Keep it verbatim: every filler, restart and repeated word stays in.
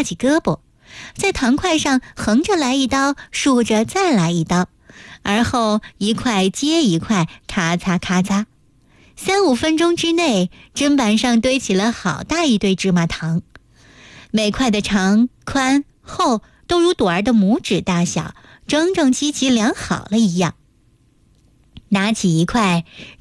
架起胳膊，在糖块上横着来一刀，竖着再来一刀，而后一块接一块，咔嚓咔嚓。三五分钟之内，砧板上堆起了好大一堆芝麻糖，每块的长、宽、厚都如朵儿的拇指大小，整整齐齐量好了一样。拿起一块